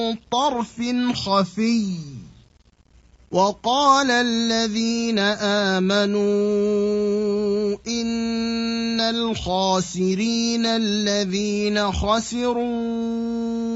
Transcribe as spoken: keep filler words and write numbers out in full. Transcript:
طرف خفي. وقال الذين آمنوا إن الخاسرين الذين خسروا